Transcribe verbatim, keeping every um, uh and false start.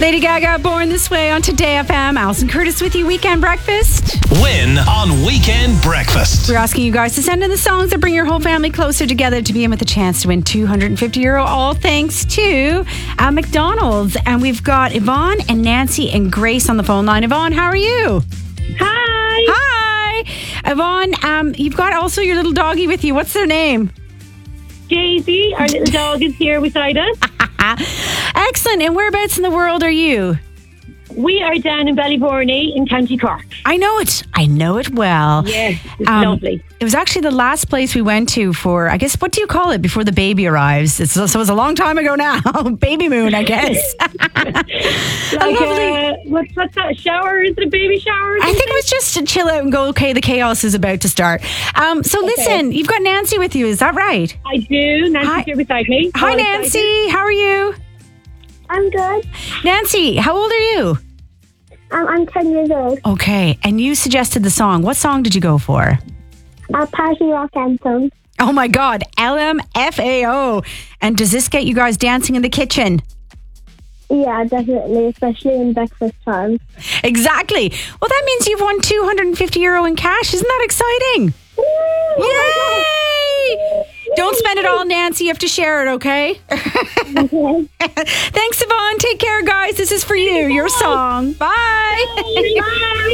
Lady Gaga, Born This Way on Today F M. Alison Curtis with you, Weekend Breakfast. Win on Weekend Breakfast. We're asking you guys to send in the songs that bring your whole family closer together to be in with a chance to win two hundred fifty euro, all thanks to uh, McDonald's. And we've got Yvonne and Nancy and Grace on the phone line. Yvonne, how are you? Hi. Hi. Yvonne, um, you've got also your little doggy with you. What's their name? Daisy, our little dog, is here beside us. Excellent. And whereabouts in the world are you? We are down in Ballybourney in County Cork. I know it. I know it well. Yes, it's Um, lovely. It was actually the last place we went to for, I guess, what do you call it before the baby arrives? It's, so it was a long time ago now. Baby moon, I guess. Like, lovely. uh, what's, what's that, shower? Is it a baby shower? or I think something? it was just to chill out and go, okay, the chaos is about to start. Um, so listen, you've got Nancy with you. Is that right? I do. Nancy's Hi. here beside me. Hi, All Nancy. excited. How are you? I'm good. Nancy, how old are you? Um, I'm ten years old. Okay. And you suggested the song. What song did you go for? A party rock anthem. Oh my God, L M F A O. And does this get you guys dancing in the kitchen? Yeah, definitely, especially in breakfast time. Exactly. Well, that means you've won two hundred fifty euro in cash. Isn't that exciting? Yay! Don't spend it all, Nancy. You have to share it, okay? Okay. Thanks, Yvonne. Take care, guys. This is for you, your song. Bye. Bye.